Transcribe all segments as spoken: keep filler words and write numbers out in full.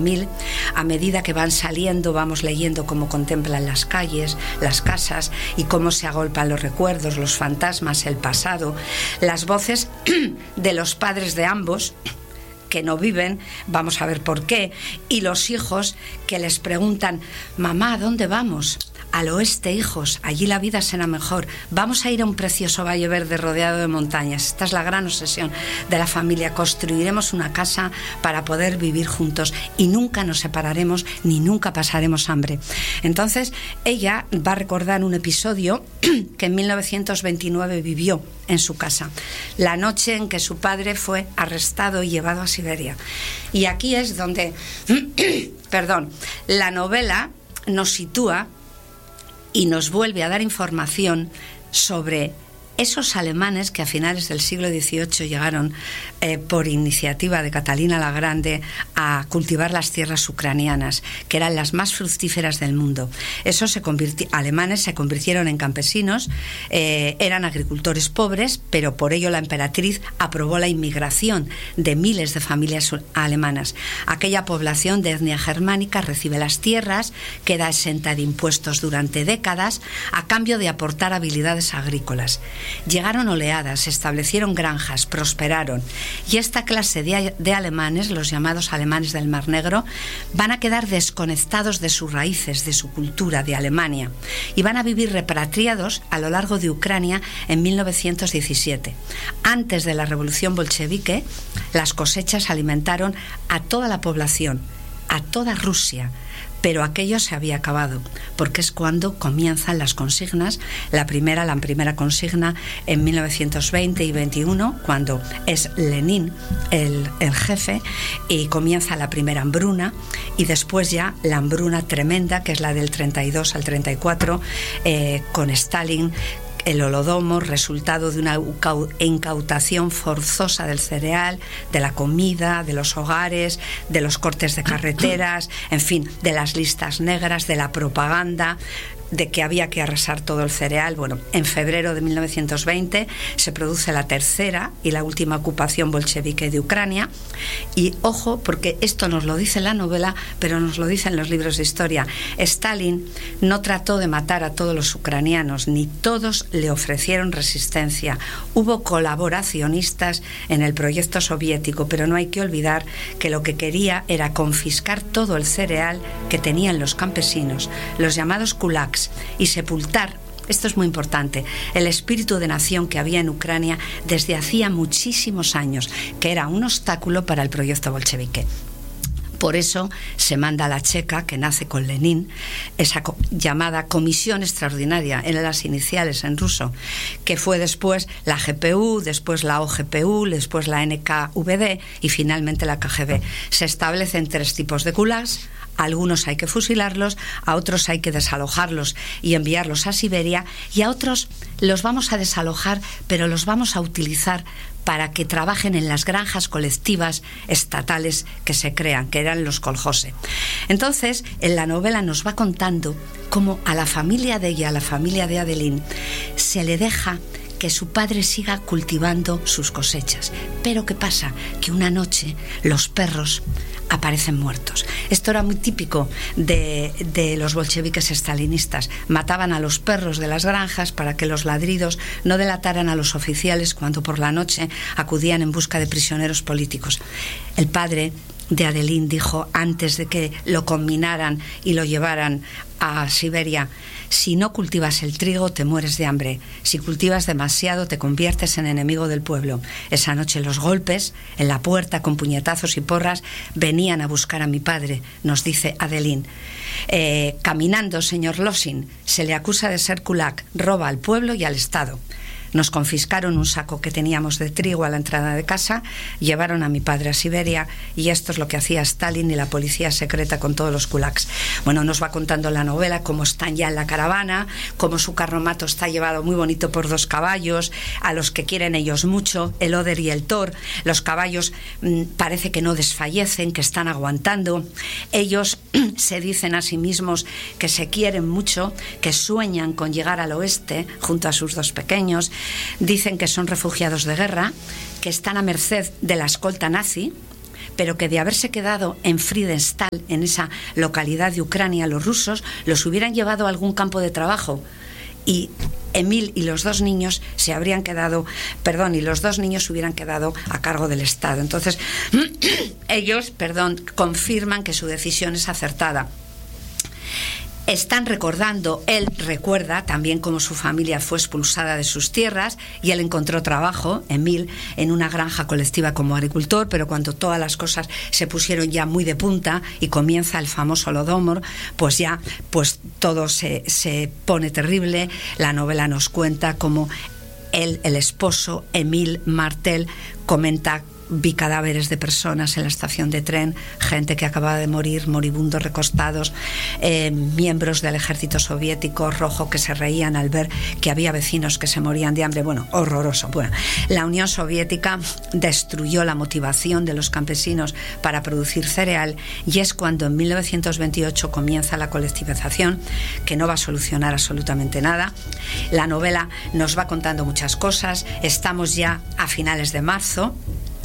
mil. A medida que van saliendo, vamos leyendo cómo contemplan las calles, las casas y cómo se agolpan los recuerdos, los fantasmas, el pasado, las voces de los padres de ambos que no viven, vamos a ver por qué, y los hijos que les preguntan: mamá, ¿a dónde vamos? Al oeste, hijos, allí la vida será mejor. Vamos a ir a un precioso valle verde rodeado de montañas. Esta es la gran obsesión de la familia. Construiremos una casa para poder vivir juntos y nunca nos separaremos ni nunca pasaremos hambre. Entonces, ella va a recordar un episodio que en mil novecientos veintinueve vivió en su casa, la noche en que su padre fue arrestado y llevado a Siberia. Y aquí es donde, perdón, la novela nos sitúa y nos vuelve a dar información sobre esos alemanes que a finales del siglo dieciocho llegaron eh, por iniciativa de Catalina la Grande a cultivar las tierras ucranianas, que eran las más fructíferas del mundo. Esos se convirti- alemanes se convirtieron en campesinos, eh, eran agricultores pobres, pero por ello la emperatriz aprobó la inmigración de miles de familias alemanas. Aquella población de etnia germánica recibe las tierras, queda exenta de impuestos durante décadas a cambio de aportar habilidades agrícolas. Llegaron oleadas, se establecieron granjas, prosperaron, y esta clase de, de alemanes, los llamados alemanes del Mar Negro, van a quedar desconectados de sus raíces, de su cultura, de Alemania, y van a vivir repatriados a lo largo de Ucrania en mil novecientos diecisiete. Antes de la revolución bolchevique, las cosechas alimentaron a toda la población, a toda Rusia. Pero aquello se había acabado, porque es cuando comienzan las consignas. La primera, la primera consigna en mil novecientos veinte y veintiuno, cuando es Lenin el, el jefe, y comienza la primera hambruna, y después ya la hambruna tremenda, que es la del treinta y dos al treinta y cuatro, eh, con Stalin, el Holodomor, resultado de una incautación forzosa del cereal, de la comida, de los hogares, de los cortes de carreteras, en fin, de las listas negras, de la propaganda, de que había que arrasar todo el cereal. Bueno, en febrero de mil novecientos veinte se produce la tercera y la última ocupación bolchevique de Ucrania. Y ojo, porque esto nos lo dice la novela, pero nos lo dicen los libros de historia. Stalin no trató de matar a todos los ucranianos, ni todos le ofrecieron resistencia. Hubo colaboracionistas en el proyecto soviético, pero no hay que olvidar que lo que quería era confiscar todo el cereal que tenían los campesinos, los llamados kulaks, y sepultar, esto es muy importante, el espíritu de nación que había en Ucrania desde hacía muchísimos años, que era un obstáculo para el proyecto bolchevique. Por eso se manda a la Checa, que nace con Lenin, esa co- llamada Comisión Extraordinaria, en las iniciales en ruso, que fue después la G P U, después la O G P U, después la N K V D y finalmente la K G B. Se establecen tres tipos de kulaks. A algunos hay que fusilarlos, a otros hay que desalojarlos y enviarlos a Siberia, y a otros los vamos a desalojar, pero los vamos a utilizar para que trabajen en las granjas colectivas estatales que se crean, que eran los kolhose. Entonces, en la novela nos va contando cómo a la familia de ella, a la familia de Adeline, se le deja que su padre siga cultivando sus cosechas. Pero ¿qué pasa? Que una noche los perros aparecen muertos. Esto era muy típico de, de los bolcheviques estalinistas. Mataban a los perros de las granjas para que los ladridos no delataran a los oficiales cuando por la noche acudían en busca de prisioneros políticos. El padre de Adeline dijo, antes de que lo combinaran y lo llevaran a Siberia: si no cultivas el trigo, te mueres de hambre. Si cultivas demasiado, te conviertes en enemigo del pueblo. Esa noche los golpes en la puerta con puñetazos y porras venían a buscar a mi padre, nos dice Adeline. Eh, caminando, señor Losin, se le acusa de ser kulak, roba al pueblo y al Estado. Nos confiscaron un saco que teníamos de trigo a la entrada de casa, llevaron a mi padre a Siberia, y esto es lo que hacía Stalin y la policía secreta con todos los kulaks. Bueno, nos va contando la novela cómo están ya en la caravana, cómo su carromato está llevado muy bonito por dos caballos, a los que quieren ellos mucho, el Oder y el Thor. Los caballos mmm, parece que no desfallecen, que están aguantando. Ellos se dicen a sí mismos que se quieren mucho, que sueñan con llegar al oeste junto a sus dos pequeños. Dicen que son refugiados de guerra, que están a merced de la escolta nazi, pero que de haberse quedado en Friedenthal, en esa localidad de Ucrania, los rusos los hubieran llevado a algún campo de trabajo y Emil y los dos niños se habrían quedado, perdón, y los dos niños se hubieran quedado a cargo del Estado. Entonces, ellos, perdón, confirman que su decisión es acertada. Están recordando, él recuerda también cómo su familia fue expulsada de sus tierras y él encontró trabajo, Emil, en una granja colectiva como agricultor, pero cuando todas las cosas se pusieron ya muy de punta y comienza el famoso Holodomor, pues ya pues todo se, se pone terrible. La novela nos cuenta cómo él, el esposo, Emil Martel, comenta: vi cadáveres de personas en la estación de tren, gente que acababa de morir, moribundos recostados, eh, miembros del ejército soviético rojo que se reían al ver que había vecinos que se morían de hambre. Bueno, horroroso. Bueno, la Unión Soviética destruyó la motivación de los campesinos para producir cereal y es cuando en mil novecientos veintiocho comienza la colectivización, que no va a solucionar absolutamente nada. La novela nos va contando muchas cosas. Estamos ya a finales de marzo.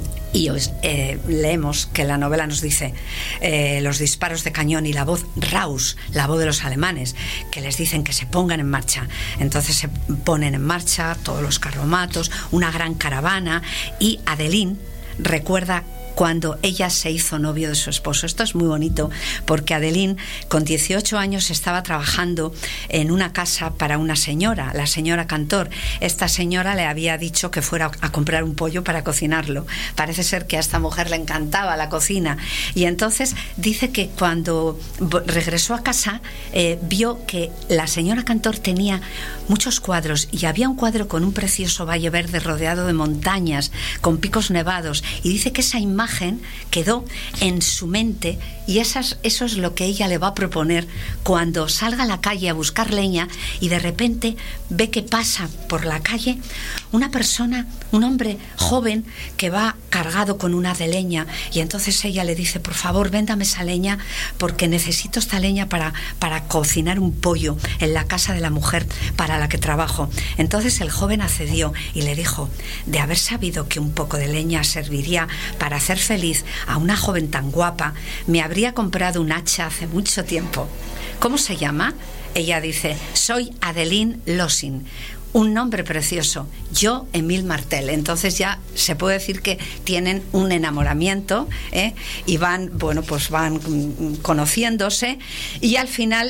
Y os, eh, leemos que la novela nos dice eh, los disparos de cañón y la voz Raus, la voz de los alemanes, que les dicen que se pongan en marcha. Entonces se ponen en marcha todos los carromatos, una gran caravana, y Adeline recuerda cuando ella se hizo novio de su esposo. Esto es muy bonito porque Adeline con dieciocho años estaba trabajando en una casa para una señora, la señora Cantor. Esta señora le había dicho que fuera a comprar un pollo para cocinarlo. Parece ser que a esta mujer le encantaba la cocina y entonces dice que cuando regresó a casa eh, vio que la señora Cantor tenía muchos cuadros y había un cuadro con un precioso valle verde rodeado de montañas con picos nevados, y dice que esa imagen quedó en su mente y esas, eso es lo que ella le va a proponer cuando salga a la calle a buscar leña y de repente ve que pasa por la calle una persona, un hombre joven que va cargado con una de leña, y entonces ella le dice: por favor, véndame esa leña porque necesito esta leña para, para cocinar un pollo en la casa de la mujer para la que trabajo. Entonces el joven accedió y le dijo: de haber sabido que un poco de leña serviría para hacer feliz a una joven tan guapa, me habría comprado un hacha hace mucho tiempo. ¿Cómo se llama? Ella dice: soy Adeline Losing. Un nombre precioso. Yo, Emil Martel. Entonces ya se puede decir que tienen un enamoramiento, ¿eh? Y van, bueno, pues van conociéndose y al final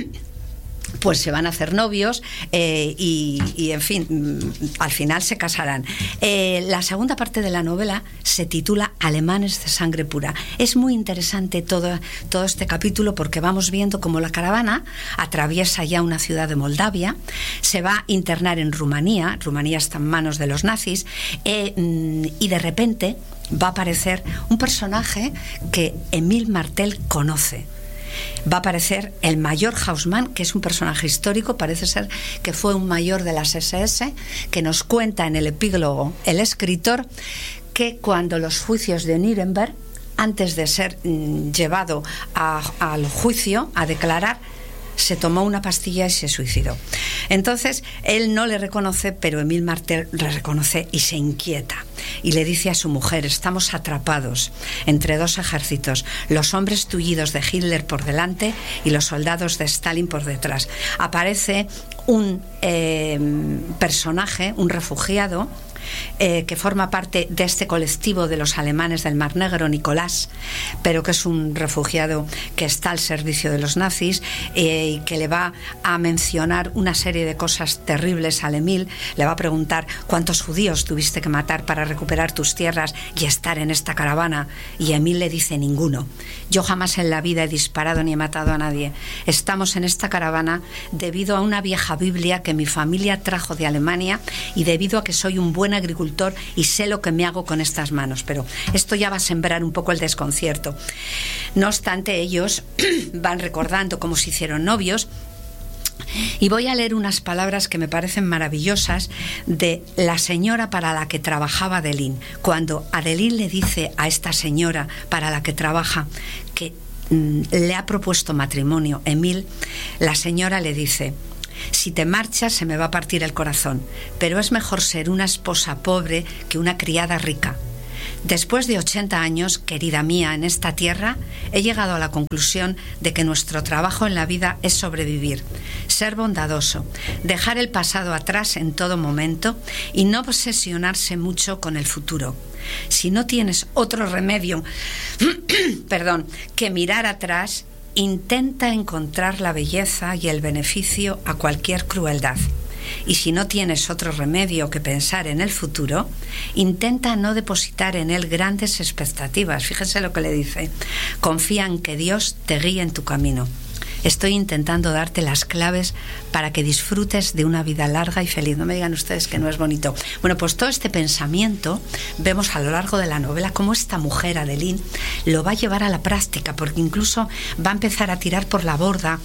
pues se van a hacer novios eh, y, y en fin, al final se casarán. Eh, la segunda parte de la novela se titula Alemanes de sangre pura. Es muy interesante todo, todo este capítulo porque vamos viendo cómo la caravana atraviesa ya una ciudad de Moldavia, se va a internar en Rumanía, Rumanía está en manos de los nazis, eh, y de repente va a aparecer un personaje que Emil Martel conoce. Va a aparecer el mayor Haussmann, que es un personaje histórico, parece ser que fue un mayor de las ese ese, que nos cuenta en el epílogo el escritor que cuando los juicios de Nuremberg, antes de ser mm, llevado a, al juicio, a declarar, se tomó una pastilla y se suicidó. Entonces él no le reconoce, pero Emil Martel le reconoce y se inquieta y le dice a su mujer: estamos atrapados entre dos ejércitos, los hombres tullidos de Hitler por delante y los soldados de Stalin por detrás. Aparece un eh, personaje, un refugiado Eh, que forma parte de este colectivo de los alemanes del Mar Negro, Nicolás, pero que es un refugiado que está al servicio de los nazis eh, y que le va a mencionar una serie de cosas terribles al Emil. Le va a preguntar: ¿cuántos judíos tuviste que matar para recuperar tus tierras y estar en esta caravana? Y Emil le dice: ninguno. Yo jamás en la vida he disparado ni he matado a nadie. Estamos en esta caravana debido a una vieja Biblia que mi familia trajo de Alemania y debido a que soy un buen agricultor y sé lo que me hago con estas manos. Pero esto ya va a sembrar un poco el desconcierto. No obstante, ellos van recordando cómo se hicieron novios. Y voy a leer unas palabras que me parecen maravillosas de la señora para la que trabajaba Adeline. Cuando Adeline le dice a esta señora para la que trabaja que mm, le ha propuesto matrimonio, Emil, la señora le dice: si te marchas se me va a partir el corazón, pero es mejor ser una esposa pobre que una criada rica. Después de ochenta años, querida mía, en esta tierra, he llegado a la conclusión de que nuestro trabajo en la vida es sobrevivir, ser bondadoso, dejar el pasado atrás en todo momento y no obsesionarse mucho con el futuro. Si no tienes otro remedio, perdón, que mirar atrás, intenta encontrar la belleza y el beneficio a cualquier crueldad. Y si no tienes otro remedio que pensar en el futuro, intenta no depositar en él grandes expectativas. Fíjense lo que le dice. Confía en que Dios te guíe en tu camino. Estoy intentando darte las claves para que disfrutes de una vida larga y feliz. No me digan ustedes que no es bonito. Bueno, pues todo este pensamiento vemos a lo largo de la novela cómo esta mujer, Adeline, lo va a llevar a la práctica, porque incluso va a empezar a tirar por la borda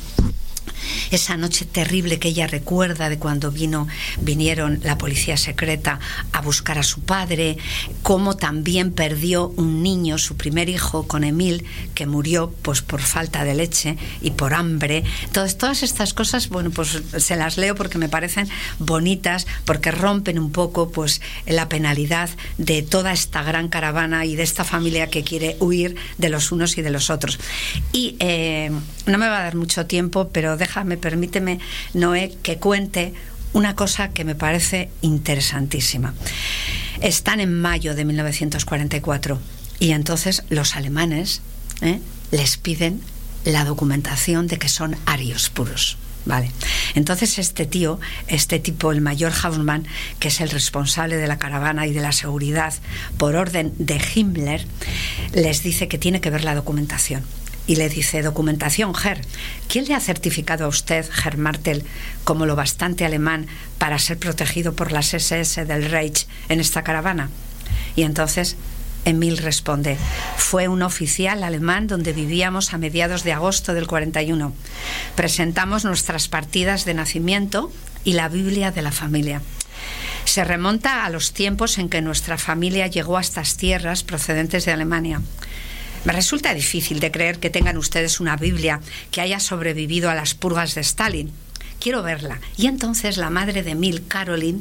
esa noche terrible que ella recuerda de cuando vino, vinieron la policía secreta a buscar a su padre, cómo también perdió un niño, su primer hijo, con Emil, que murió pues por falta de leche y por hambre. Entonces, todas estas cosas, bueno, pues se las leo porque me parecen bonitas, porque rompen un poco pues la penalidad de toda esta gran caravana y de esta familia que quiere huir de los unos y de los otros. Y eh, no me va a dar mucho tiempo, pero déjame, permíteme, Noé, que cuente una cosa que me parece interesantísima. Están en mayo de mil novecientos cuarenta y cuatro y entonces los alemanes ¿eh? les piden la documentación de que son arios puros. Vale. Entonces este tío, este tipo, el mayor Hausmann, que es el responsable de la caravana y de la seguridad por orden de Himmler, les dice que tiene que ver la documentación. Y le dice: documentación, Herr, ¿quién le ha certificado a usted, Herr Martel, como lo bastante alemán para ser protegido por las ese ese del Reich en esta caravana? Y entonces Emil responde: fue un oficial alemán donde vivíamos a mediados de agosto del cuarenta y uno. Presentamos nuestras partidas de nacimiento y la Biblia de la familia. Se remonta a los tiempos en que nuestra familia llegó a estas tierras procedentes de Alemania. Me resulta difícil de creer que tengan ustedes una Biblia que haya sobrevivido a las purgas de Stalin. Quiero verla. Y entonces la madre de Emil, Caroline,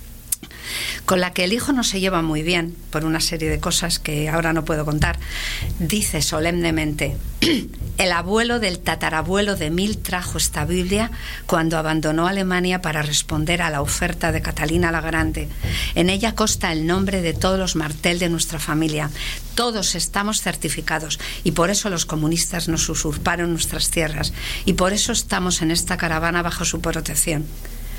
con la que el hijo no se lleva muy bien por una serie de cosas que ahora no puedo contar, dice solemnemente: el abuelo del tatarabuelo de Emil trajo esta Biblia cuando abandonó Alemania para responder a la oferta de Catalina la Grande. En ella consta el nombre de todos los Martel de nuestra familia. Todos estamos certificados y por eso los comunistas nos usurparon nuestras tierras y por eso estamos en esta caravana bajo su protección.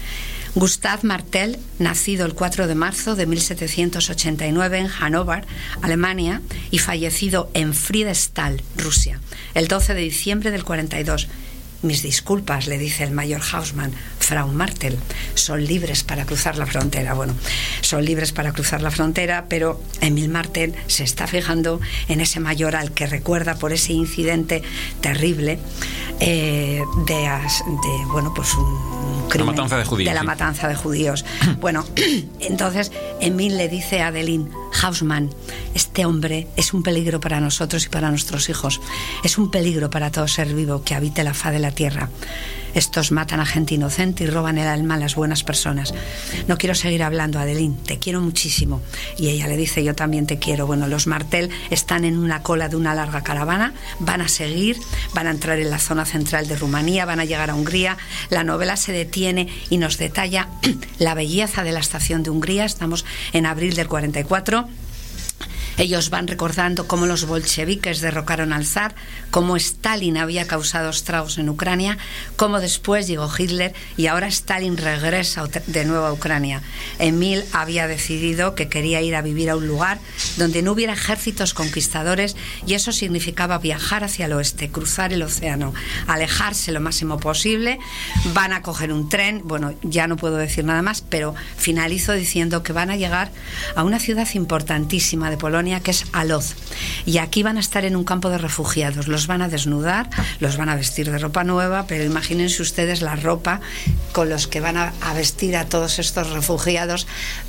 Gustave Martel, nacido el cuatro de marzo de mil setecientos ochenta y nueve en Hannover, Alemania, y fallecido en Friedrichsthal, Rusia, el doce de diciembre del cuarenta y dos. Mis disculpas, le dice el mayor Hausmann. Frau Martel, son libres para cruzar la frontera. Bueno, son libres para cruzar la frontera, pero Emil Martel se está fijando en ese mayor al que recuerda por ese incidente terrible eh, de, de, bueno, pues un crimen, la matanza de judíos, de la sí. matanza de judíos. Bueno, entonces Emil le dice a Adeline: Hausmann, este hombre es un peligro para nosotros y para nuestros hijos. Es un peligro para todo ser vivo que habite la faz de la tierra. Estos matan a gente inocente y roban el alma a las buenas personas. No quiero seguir hablando, Adeline, te quiero muchísimo. Y ella le dice: yo también te quiero. Bueno, los Martel están en una cola de una larga caravana, van a seguir, van a entrar en la zona central de Rumanía, van a llegar a Hungría. La novela se detiene y nos detalla la belleza de la estación de Hungría. Estamos en abril del cuarenta y cuatro. Ellos van recordando cómo los bolcheviques derrocaron al zar, cómo Stalin había causado estragos en Ucrania, cómo después llegó Hitler y ahora Stalin regresa de nuevo a Ucrania. Emil había decidido que quería ir a vivir a un lugar donde no hubiera ejércitos conquistadores y eso significaba viajar hacia el oeste, cruzar el océano, alejarse lo máximo posible. Van a coger un tren, bueno, ya no puedo decir nada más, pero finalizo diciendo que van a llegar a una ciudad importantísima de Polonia, que es Aloz, y aquí van a estar en un campo de refugiados. Los van a desnudar, los van a vestir de ropa nueva, pero imagínense ustedes la ropa con los que van a, a vestir a todos estos refugiados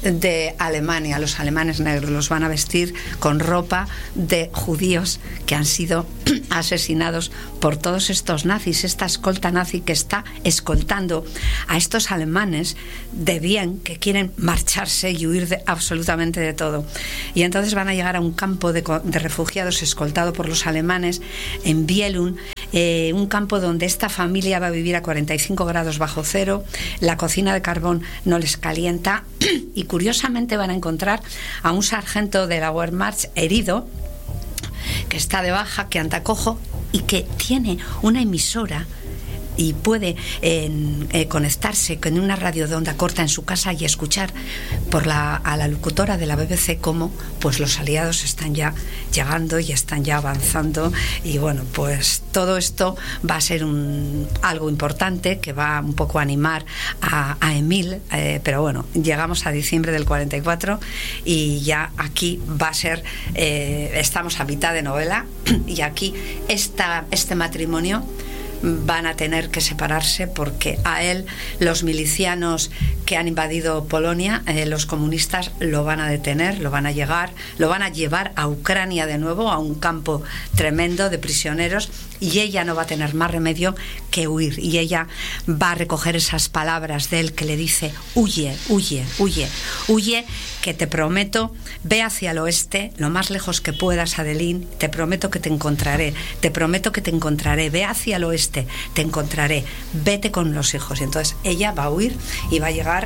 de Alemania, los alemanes negros. Los van a vestir con ropa de judíos que han sido asesinados por todos estos nazis, esta escolta nazi que está escoltando a estos alemanes de bien que quieren marcharse y huir de absolutamente de todo. Y entonces van a llegar llegar a un campo de, de refugiados escoltado por los alemanes en Bjellum, eh, un campo donde esta familia va a vivir a cuarenta y cinco grados bajo cero, la cocina de carbón no les calienta y curiosamente van a encontrar a un sargento de la Wehrmacht herido, que está de baja, que anda cojo y que tiene una emisora y puede eh, eh, conectarse con una radio de onda corta en su casa y escuchar por la, a la locutora de la B B C cómo pues los aliados están ya llegando y están ya avanzando, y bueno, pues todo esto va a ser un, algo importante que va un poco a animar a, a Emil, eh, pero bueno, llegamos a diciembre del cuarenta y cuatro y ya aquí va a ser, eh, estamos a mitad de novela y aquí esta, este matrimonio van a tener que separarse porque a él los milicianos que han invadido Polonia, eh, los comunistas lo van a detener, lo van a llegar, lo van a llevar a Ucrania de nuevo, a un campo tremendo de prisioneros, y ella no va a tener más remedio que huir, y ella va a recoger esas palabras de él que le dice: huye, huye, huye, huye, que te prometo, ve hacia el oeste lo más lejos que puedas, Adeline, te prometo que te encontraré, te prometo que te encontraré, ve hacia el oeste, te encontraré, vete con los hijos. Y entonces ella va a huir y va a llegar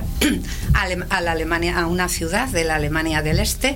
a la Alemania, a una ciudad de la Alemania del Este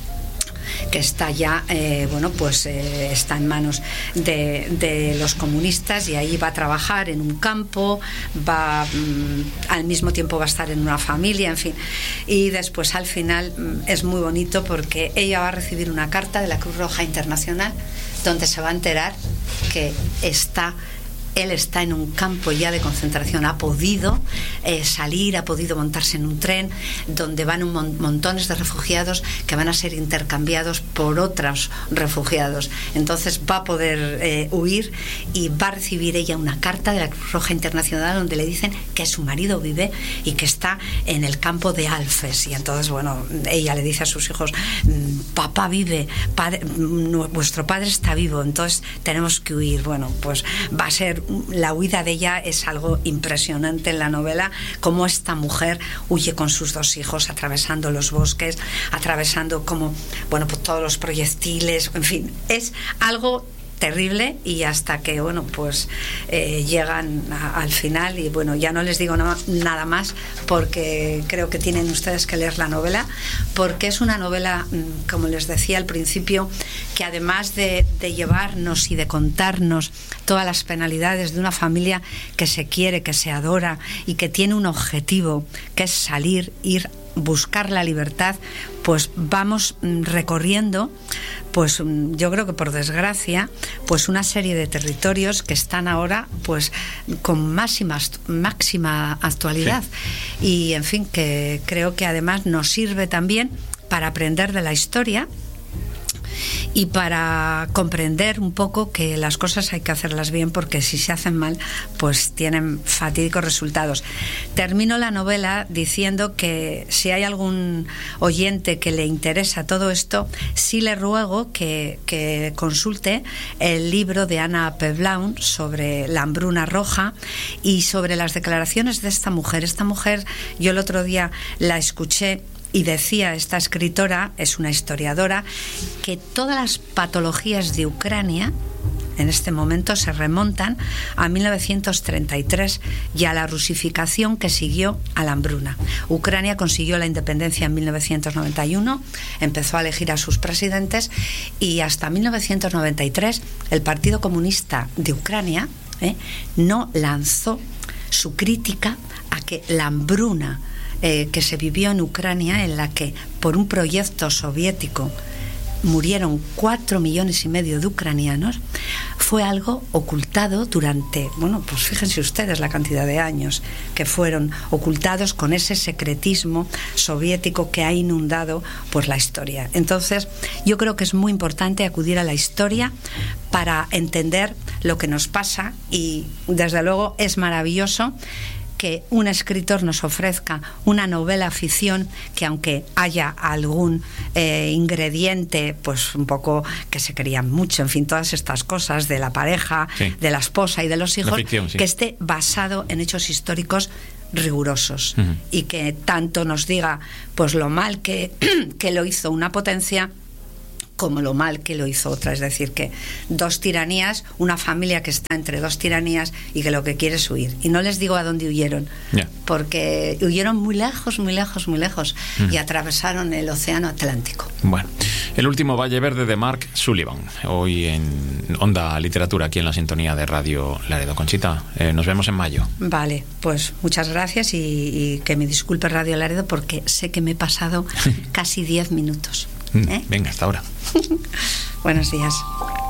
que está ya, eh, bueno, pues eh, está en manos de, de los comunistas, y ahí va a trabajar en un campo, va mm, al mismo tiempo va a estar en una familia, en fin, y después al final mm, es muy bonito porque ella va a recibir una carta de la Cruz Roja Internacional donde se va a enterar que está él está en un campo ya de concentración, ha podido eh, salir, ha podido montarse en un tren donde van un mon- montones de refugiados que van a ser intercambiados por otros refugiados. Entonces va a poder eh, huir, y va a recibir ella una carta de la Cruz Roja Internacional donde le dicen que su marido vive y que está en el campo de Alfes. Y entonces, bueno, ella le dice a sus hijos: papá vive, padre, vuestro padre está vivo, entonces tenemos que huir. Bueno, pues va a ser, la huida de ella es algo impresionante en la novela, cómo esta mujer huye con sus dos hijos atravesando los bosques, atravesando como, bueno, pues todos los proyectiles, en fin, es algo terrible, y hasta que, bueno, pues eh, llegan a, al final, y bueno, ya no les digo no, nada más, porque creo que tienen ustedes que leer la novela, porque es una novela, como les decía al principio, que además de, de llevarnos y de contarnos todas las penalidades de una familia que se quiere, que se adora y que tiene un objetivo, que es salir, ir, buscar la libertad, pues vamos recorriendo, pues yo creo que por desgracia, pues una serie de territorios que están ahora pues con máxima, máxima actualidad. Sí. Y en fin, que creo que además nos sirve también para aprender de la historia y para comprender un poco que las cosas hay que hacerlas bien, porque si se hacen mal pues tienen fatídicos resultados. Termino la novela diciendo que si hay algún oyente que le interesa todo esto, sí le ruego que, que consulte el libro de Anna Applebaum sobre la hambruna roja y sobre las declaraciones de esta mujer. Esta mujer, yo el otro día la escuché y decía, esta escritora, es una historiadora, que todas las patologías de Ucrania en este momento se remontan a mil novecientos treinta y tres y a la rusificación que siguió a la hambruna. Ucrania consiguió la independencia en mil novecientos noventa y uno, empezó a elegir a sus presidentes, y hasta mil novecientos noventa y tres el Partido Comunista de Ucrania eh, no lanzó su crítica a que la hambruna Eh, que se vivió en Ucrania, en la que por un proyecto soviético murieron cuatro millones y medio de ucranianos, fue algo ocultado durante, bueno, pues fíjense ustedes la cantidad de años que fueron ocultados con ese secretismo soviético que ha inundado pues la historia. Entonces yo creo que es muy importante acudir a la historia para entender lo que nos pasa, y desde luego es maravilloso que un escritor nos ofrezca una novela ficción que, aunque haya algún eh, ingrediente pues un poco que se querían mucho, en fin, todas estas cosas de la pareja, sí, de la esposa y de los hijos, ficción, sí, que esté basado en hechos históricos rigurosos, uh-huh, y que tanto nos diga pues lo mal que, que lo hizo una potencia, como lo mal que lo hizo otra. Es decir, que dos tiranías, una familia que está entre dos tiranías y que lo que quiere es huir. Y no les digo a dónde huyeron, yeah. porque huyeron muy lejos, muy lejos, muy lejos, mm. y atravesaron el océano Atlántico. Bueno, el último Valle Verde de Mark Sullivan, hoy en Onda Literatura, aquí en la sintonía de Radio Laredo. Conchita, eh, nos vemos en mayo. Vale, pues muchas gracias y, y que me disculpe Radio Laredo porque sé que me he pasado casi diez minutos. ¿eh? Venga, hasta ahora. Buenos días.